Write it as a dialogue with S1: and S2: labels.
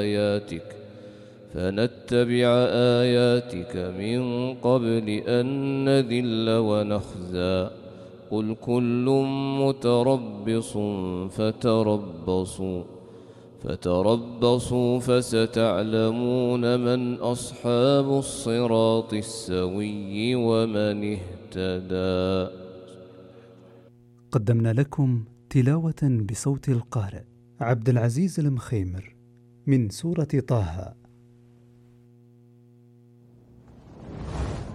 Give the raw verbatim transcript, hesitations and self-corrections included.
S1: آياتك فنتبع آياتك من قبل أن نذل ونخزى قل كل متربص فتربصوا فتربصوا فستعلمون من أصحاب الصراط السوي ومن اهتدى.
S2: قدمنا لكم تلاوة بصوت القارئ عبد العزيز المخيمر من سورة طه.